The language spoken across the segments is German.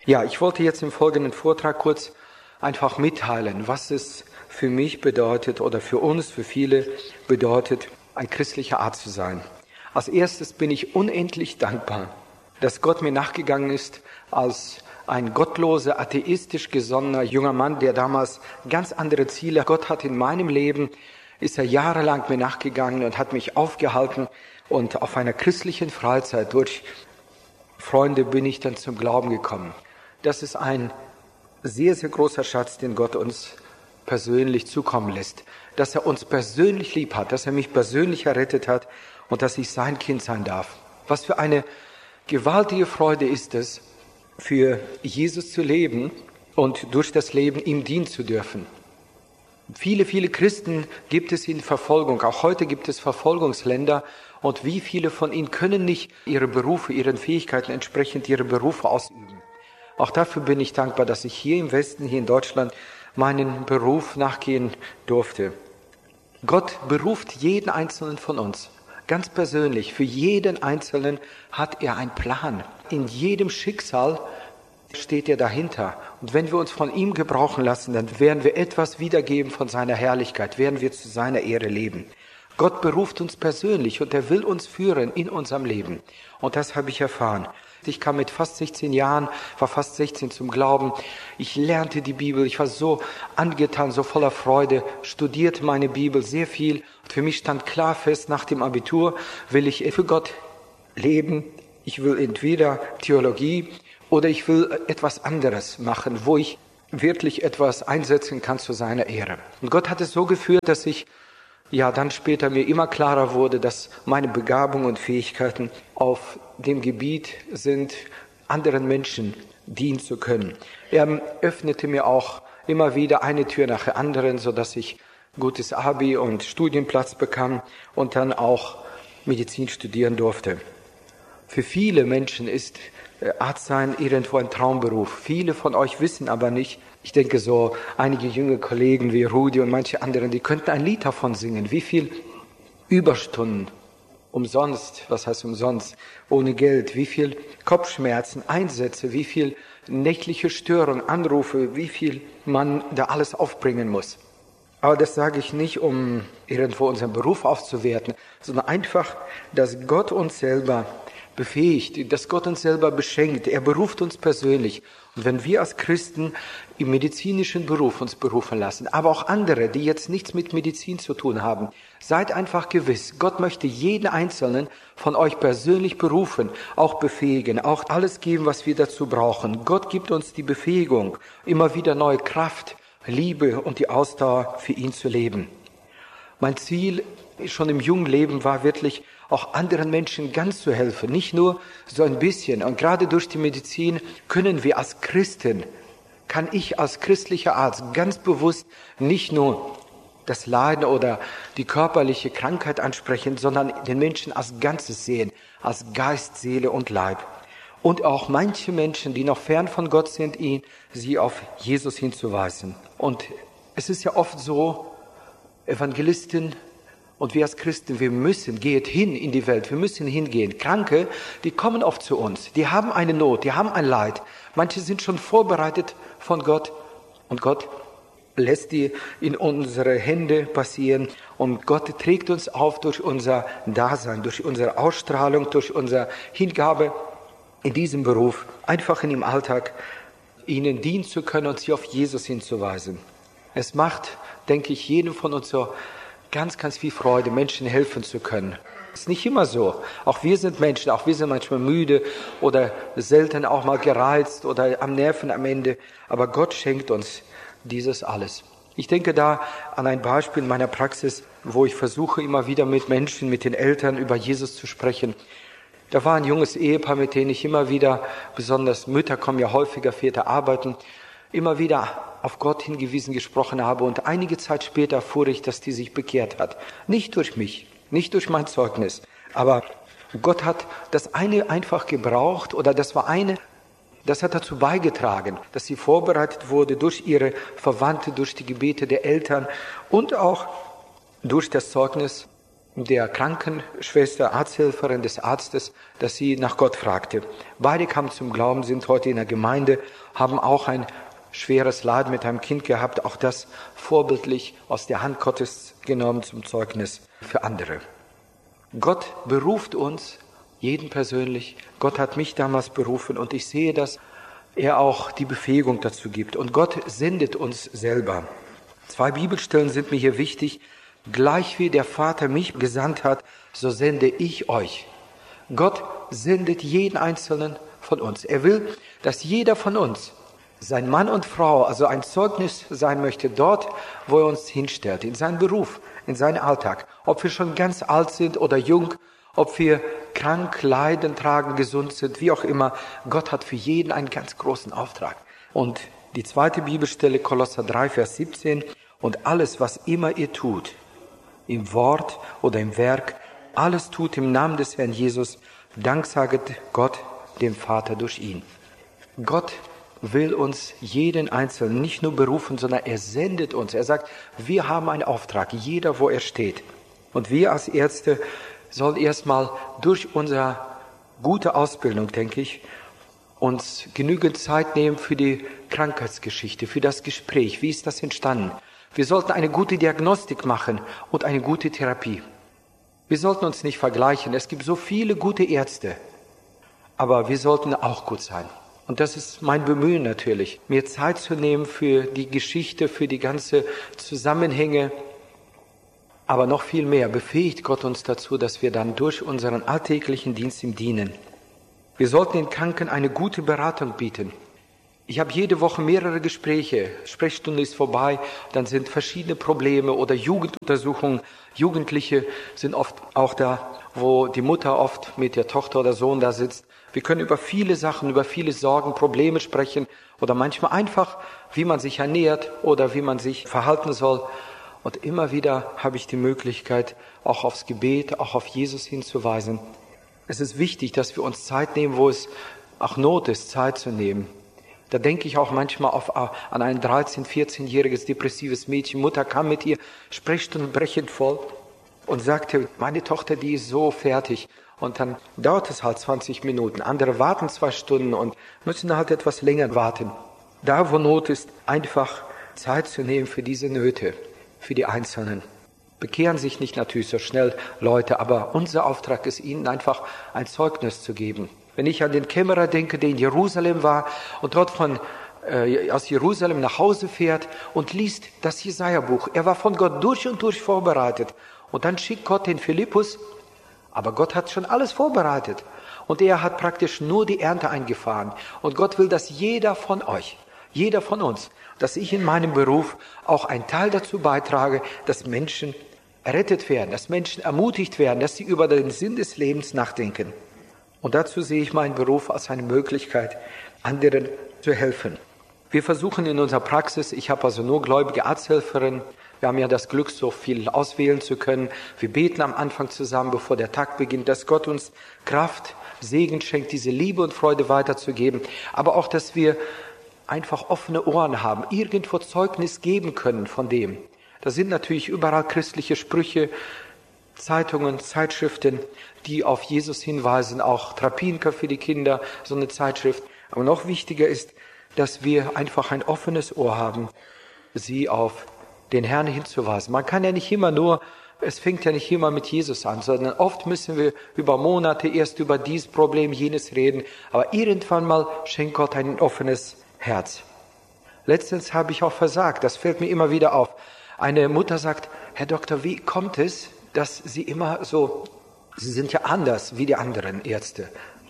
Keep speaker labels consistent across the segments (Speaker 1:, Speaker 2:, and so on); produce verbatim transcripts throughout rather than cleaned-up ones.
Speaker 1: Ja, ich wollte jetzt im folgenden Vortrag kurz einfach mitteilen, was es für mich bedeutet oder für uns, für viele bedeutet, ein christlicher Arzt zu sein. Als erstes bin ich unendlich dankbar, dass Gott mir nachgegangen ist als ein gottloser, atheistisch gesonnener junger Mann, der damals ganz andere Ziele Gott hat in meinem Leben, ist er jahrelang mir nachgegangen und hat mich aufgehalten. Und auf einer christlichen Freizeit durch Freunde bin ich dann zum Glauben gekommen. Das ist ein sehr, sehr großer Schatz, den Gott uns persönlich zukommen lässt. Dass er uns persönlich lieb hat, dass er mich persönlich errettet hat und dass ich sein Kind sein darf. Was für eine gewaltige Freude ist es, für Jesus zu leben und durch das Leben ihm dienen zu dürfen. Viele, viele Christen gibt es in Verfolgung. Auch heute gibt es Verfolgungsländer. Und wie viele von ihnen können nicht ihre Berufe, ihren Fähigkeiten entsprechend ihre Berufe ausüben? Auch dafür bin ich dankbar, dass ich hier im Westen, hier in Deutschland, meinen Beruf nachgehen durfte. Gott beruft jeden Einzelnen von uns. Ganz persönlich, für jeden Einzelnen hat er einen Plan. In jedem Schicksal steht er dahinter. Und wenn wir uns von ihm gebrauchen lassen, dann werden wir etwas wiedergeben von seiner Herrlichkeit, werden wir zu seiner Ehre leben. Gott beruft uns persönlich und er will uns führen in unserem Leben. Und das habe ich erfahren. Ich kam mit fast sechzehn Jahren, war fast sechzehn zum Glauben. Ich lernte die Bibel, ich war so angetan, so voller Freude, studierte meine Bibel sehr viel. Und für mich stand klar fest, nach dem Abitur will ich für Gott leben. Ich will entweder Theologie oder ich will etwas anderes machen, wo ich wirklich etwas einsetzen kann zu seiner Ehre. Und Gott hat es so geführt, dass ich ja dann später mir immer klarer wurde, dass meine Begabungen und Fähigkeiten auf dem Gebiet sind, anderen Menschen dienen zu können. Er öffnete mir auch immer wieder eine Tür nach der anderen, sodass ich gutes Abi und Studienplatz bekam und dann auch Medizin studieren durfte. Für viele Menschen ist Arzt sein irgendwo ein Traumberuf. Viele von euch wissen aber nicht, ich denke so, einige junge Kollegen wie Rudi und manche anderen, die könnten ein Lied davon singen. Wie viel Überstunden, umsonst, was heißt umsonst, ohne Geld, wie viel Kopfschmerzen, Einsätze, wie viel nächtliche Störungen, Anrufe, wie viel man da alles aufbringen muss. Aber das sage ich nicht, um irgendwo unseren Beruf aufzuwerten, sondern einfach, dass Gott uns selber befähigt, dass Gott uns selber beschenkt. Er beruft uns persönlich. Und wenn wir als Christen im medizinischen Beruf uns berufen lassen, aber auch andere, die jetzt nichts mit Medizin zu tun haben, seid einfach gewiss, Gott möchte jeden Einzelnen von euch persönlich berufen, auch befähigen, auch alles geben, was wir dazu brauchen. Gott gibt uns die Befähigung, immer wieder neue Kraft, Liebe und die Ausdauer für ihn zu leben. Mein Ziel schon im jungen Leben war wirklich, auch anderen Menschen ganz zu helfen, nicht nur so ein bisschen. Und gerade durch die Medizin können wir als Christen, kann ich als christlicher Arzt ganz bewusst nicht nur das Leiden oder die körperliche Krankheit ansprechen, sondern den Menschen als Ganzes sehen, als Geist, Seele und Leib. Und auch manche Menschen, die noch fern von Gott sind, ihn, sie auf Jesus hinzuweisen. Und es ist ja oft so, Evangelisten und wir als Christen, wir müssen, geht hin in die Welt, wir müssen hingehen. Kranke, die kommen oft zu uns, die haben eine Not, die haben ein Leid. Manche sind schon vorbereitet von Gott und Gott lässt die in unsere Hände passieren und Gott trägt uns auf durch unser Dasein, durch unsere Ausstrahlung, durch unsere Hingabe in diesem Beruf, einfach in dem Alltag, ihnen dienen zu können und sie auf Jesus hinzuweisen. Es macht, denke ich, jedem von uns so ganz, ganz viel Freude, Menschen helfen zu können. Ist nicht immer so. Auch wir sind Menschen, auch wir sind manchmal müde oder selten auch mal gereizt oder am Nerven am Ende. Aber Gott schenkt uns dieses alles. Ich denke da an ein Beispiel in meiner Praxis, wo ich versuche, immer wieder mit Menschen, mit den Eltern über Jesus zu sprechen. Da war ein junges Ehepaar, mit denen ich immer wieder, besonders Mütter kommen ja häufiger, Väter arbeiten, immer wieder auf Gott hingewiesen gesprochen habe und einige Zeit später erfuhr ich, dass die sich bekehrt hat. Nicht durch mich, nicht durch mein Zeugnis, aber Gott hat das eine einfach gebraucht oder das war eine, das hat dazu beigetragen, dass sie vorbereitet wurde durch ihre Verwandte, durch die Gebete der Eltern und auch durch das Zeugnis der Krankenschwester, Arzthelferin des Arztes, dass sie nach Gott fragte. Beide kamen zum Glauben, sind heute in der Gemeinde, haben auch ein schweres Leid mit einem Kind gehabt, auch das vorbildlich aus der Hand Gottes genommen zum Zeugnis für andere. Gott beruft uns, jeden persönlich. Gott hat mich damals berufen und ich sehe, dass er auch die Befähigung dazu gibt. Und Gott sendet uns selber. Zwei Bibelstellen sind mir hier wichtig. Gleich wie der Vater mich gesandt hat, so sende ich euch. Gott sendet jeden Einzelnen von uns. Er will, dass jeder von uns sein Mann und Frau, also ein Zeugnis sein möchte, dort, wo er uns hinstellt, in seinen Beruf, in seinen Alltag. Ob wir schon ganz alt sind oder jung, ob wir krank, leiden, tragen, gesund sind, wie auch immer. Gott hat für jeden einen ganz großen Auftrag. Und die zweite Bibelstelle, Kolosser drei, Vers siebzehn, und alles, was immer ihr tut, im Wort oder im Werk, alles tut im Namen des Herrn Jesus, danksaget Gott, dem Vater, durch ihn. Gott will uns jeden Einzelnen nicht nur berufen, sondern er sendet uns. Er sagt, wir haben einen Auftrag, jeder, wo er steht. Und wir als Ärzte sollen erstmal durch unsere gute Ausbildung, denke ich, uns genügend Zeit nehmen für die Krankheitsgeschichte, für das Gespräch. Wie ist das entstanden? Wir sollten eine gute Diagnostik machen und eine gute Therapie. Wir sollten uns nicht vergleichen. Es gibt so viele gute Ärzte, aber wir sollten auch gut sein. Und das ist mein Bemühen natürlich, mir Zeit zu nehmen für die Geschichte, für die ganze Zusammenhänge. Aber noch viel mehr befähigt Gott uns dazu, dass wir dann durch unseren alltäglichen Dienst ihm dienen. Wir sollten den Kranken eine gute Beratung bieten. Ich habe jede Woche mehrere Gespräche. Sprechstunde ist vorbei, dann sind verschiedene Probleme oder Jugenduntersuchungen. Jugendliche sind oft auch da, wo die Mutter oft mit der Tochter oder Sohn da sitzt. Wir können über viele Sachen, über viele Sorgen, Probleme sprechen oder manchmal einfach, wie man sich ernährt oder wie man sich verhalten soll. Und immer wieder habe ich die Möglichkeit, auch aufs Gebet, auch auf Jesus hinzuweisen. Es ist wichtig, dass wir uns Zeit nehmen, wo es auch Not ist, Zeit zu nehmen. Da denke ich auch manchmal auf, an ein dreizehn-, vierzehnjähriges depressives Mädchen. Mutter kam mit ihr Sprechstunden brechend voll und sagte, meine Tochter, die ist so fertig. Und dann dauert es halt zwanzig Minuten. Andere warten zwei Stunden und müssen halt etwas länger warten. Da, wo Not ist, einfach Zeit zu nehmen für diese Nöte, für die Einzelnen. Bekehren sich nicht natürlich so schnell Leute, aber unser Auftrag ist, ihnen einfach ein Zeugnis zu geben. Wenn ich an den Kämmerer denke, der in Jerusalem war und dort von, äh, aus Jerusalem nach Hause fährt und liest das Jesaja-Buch. Er war von Gott durch und durch vorbereitet. Und dann schickt Gott den Philippus, aber Gott hat schon alles vorbereitet. Und er hat praktisch nur die Ernte eingefahren. Und Gott will, dass jeder von euch, jeder von uns, dass ich in meinem Beruf auch einen Teil dazu beitrage, dass Menschen errettet werden, dass Menschen ermutigt werden, dass sie über den Sinn des Lebens nachdenken. Und dazu sehe ich meinen Beruf als eine Möglichkeit, anderen zu helfen. Wir versuchen in unserer Praxis, ich habe also nur gläubige Arzthelferinnen, wir haben ja das Glück, so viel auswählen zu können. Wir beten am Anfang zusammen, bevor der Tag beginnt, dass Gott uns Kraft, Segen schenkt, diese Liebe und Freude weiterzugeben. Aber auch, dass wir einfach offene Ohren haben, irgendwo Zeugnis geben können von dem. Da sind natürlich überall christliche Sprüche, Zeitungen, Zeitschriften, die auf Jesus hinweisen, auch Trapinka für die Kinder, so eine Zeitschrift. Aber noch wichtiger ist, dass wir einfach ein offenes Ohr haben, sie auf den Herrn hinzuweisen. Man kann ja nicht immer nur, es fängt ja nicht immer mit Jesus an, sondern oft müssen wir über Monate erst über dieses Problem, jenes reden. Aber irgendwann mal schenkt Gott ein offenes Herz. Letztens habe ich auch versagt, das fällt mir immer wieder auf. Eine Mutter sagt, Herr Doktor, wie kommt es, dass Sie immer so, Sie sind ja anders wie die anderen Ärzte.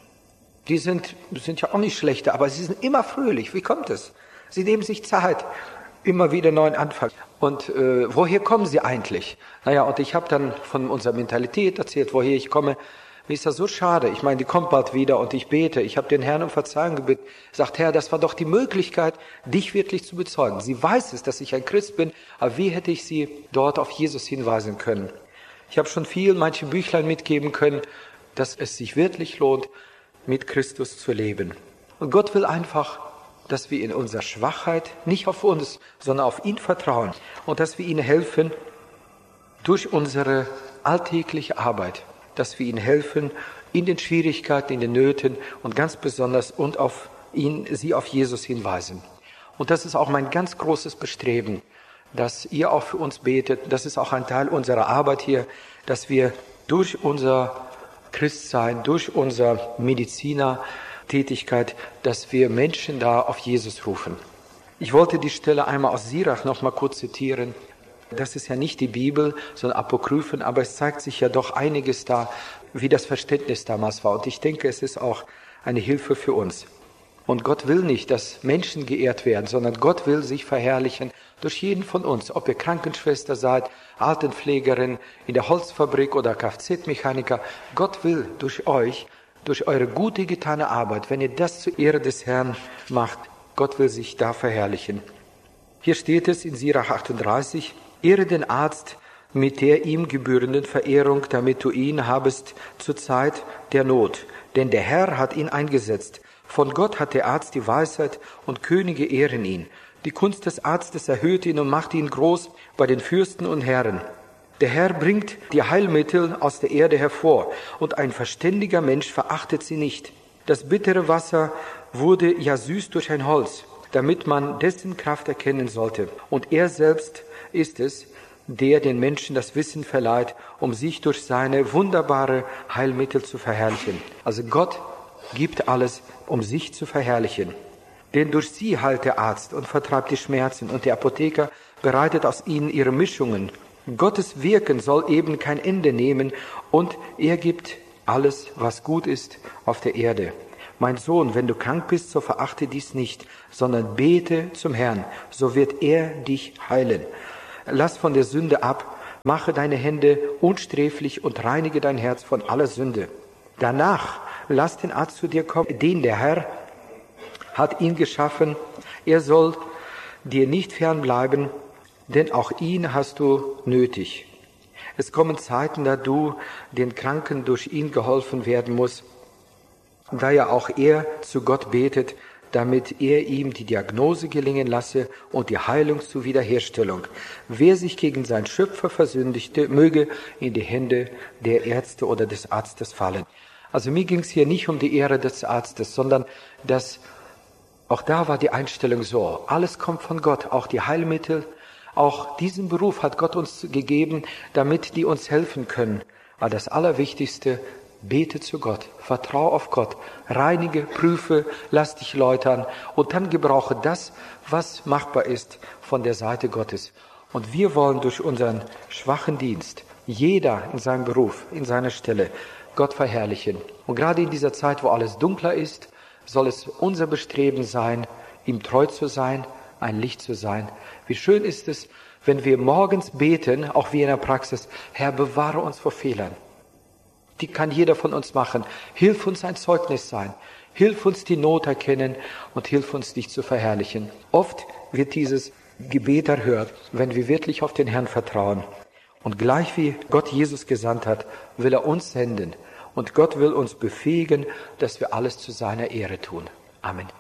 Speaker 1: Die sind, sind ja auch nicht schlechter, aber Sie sind immer fröhlich. Wie kommt es? Sie nehmen sich Zeit, immer wieder neuen Anfang. Und äh, woher kommen Sie eigentlich? Naja, und ich habe dann von unserer Mentalität erzählt, woher ich komme. Mir ist das so schade. Ich meine, die kommt bald wieder und ich bete. Ich habe den Herrn um Verzeihung gebeten. Sagt, Herr, das war doch die Möglichkeit, dich wirklich zu bezeugen. Sie weiß es, dass ich ein Christ bin, aber wie hätte ich sie dort auf Jesus hinweisen können? Ich habe schon viel, manche Büchlein mitgeben können, dass es sich wirklich lohnt, mit Christus zu leben. Und Gott will einfach, dass wir in unserer Schwachheit nicht auf uns, sondern auf ihn vertrauen und dass wir ihm helfen, durch unsere alltägliche Arbeit, dass wir ihnen helfen in den Schwierigkeiten, in den Nöten und ganz besonders und auf ihn, sie auf Jesus hinweisen. Und das ist auch mein ganz großes Bestreben, dass ihr auch für uns betet. Das ist auch ein Teil unserer Arbeit hier, dass wir durch unser Christsein, durch unsere Medizinertätigkeit, dass wir Menschen da auf Jesus rufen. Ich wollte die Stelle einmal aus Sirach noch mal kurz zitieren. Das ist ja nicht die Bibel, sondern Apokryphen, aber es zeigt sich ja doch einiges da, wie das Verständnis damals war. Und ich denke, es ist auch eine Hilfe für uns. Und Gott will nicht, dass Menschen geehrt werden, sondern Gott will sich verherrlichen durch jeden von uns. Ob ihr Krankenschwester seid, Altenpflegerin, in der Holzfabrik oder Kfz-Mechaniker. Gott will durch euch, durch eure gute getane Arbeit, wenn ihr das zur Ehre des Herrn macht, Gott will sich da verherrlichen. Hier steht es in Sirach achtunddreißig, ehre den Arzt mit der ihm gebührenden Verehrung, damit du ihn habest zur Zeit der Not. Denn der Herr hat ihn eingesetzt. Von Gott hat der Arzt die Weisheit und Könige ehren ihn. Die Kunst des Arztes erhöht ihn und macht ihn groß bei den Fürsten und Herren. Der Herr bringt die Heilmittel aus der Erde hervor und ein verständiger Mensch verachtet sie nicht. Das bittere Wasser wurde ja süß durch ein Holz, damit man dessen Kraft erkennen sollte. Und er selbst ist es, der den Menschen das Wissen verleiht, um sich durch seine wunderbare Heilmittel zu verherrlichen. Also Gott gibt alles, um sich zu verherrlichen. Denn durch sie heilt der Arzt und vertreibt die Schmerzen und der Apotheker bereitet aus ihnen ihre Mischungen. Gottes Wirken soll eben kein Ende nehmen und er gibt alles, was gut ist, auf der Erde. Mein Sohn, wenn du krank bist, so verachte dies nicht, sondern bete zum Herrn, so wird er dich heilen. Lass von der Sünde ab, mache deine Hände unsträflich und reinige dein Herz von aller Sünde. Danach lass den Arzt zu dir kommen, den der Herr hat ihn geschaffen. Er soll dir nicht fernbleiben, denn auch ihn hast du nötig. Es kommen Zeiten, da du den Kranken durch ihn geholfen werden musst, da ja auch er zu Gott betet, damit er ihm die Diagnose gelingen lasse und die Heilung zur Wiederherstellung. Wer sich gegen seinen Schöpfer versündigte, möge in die Hände der Ärzte oder des Arztes fallen. Also mir ging es hier nicht um die Ehre des Arztes, sondern dass auch da war die Einstellung so, alles kommt von Gott, auch die Heilmittel, auch diesen Beruf hat Gott uns gegeben, damit die uns helfen können. Aber das Allerwichtigste, bete zu Gott, vertraue auf Gott, reinige, prüfe, lass dich läutern und dann gebrauche das, was machbar ist von der Seite Gottes. Und wir wollen durch unseren schwachen Dienst, jeder in seinem Beruf, in seiner Stelle, Gott verherrlichen. Und gerade in dieser Zeit, wo alles dunkler ist, soll es unser Bestreben sein, ihm treu zu sein, ein Licht zu sein. Wie schön ist es, wenn wir morgens beten, auch wie in der Praxis, Herr, bewahre uns vor Fehlern. Die kann jeder von uns machen. Hilf uns ein Zeugnis sein. Hilf uns die Not erkennen und hilf uns, dich zu verherrlichen. Oft wird dieses Gebet erhört, wenn wir wirklich auf den Herrn vertrauen. Und gleich wie Gott Jesus gesandt hat, will er uns senden. Und Gott will uns befähigen, dass wir alles zu seiner Ehre tun. Amen.